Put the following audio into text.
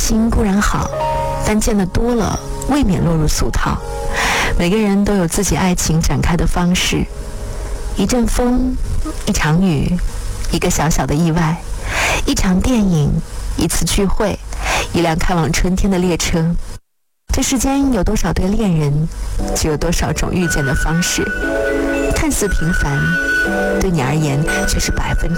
心固然好，但见得多了未免落入俗套。每个人都有自己爱情展开的方式，一阵风，一场雨，一个小小的意外，一场电影，一次聚会，一辆开往春天的列车。这世间有多少对恋人，就有多少种遇见的方式。看似平凡，对你而言却是100%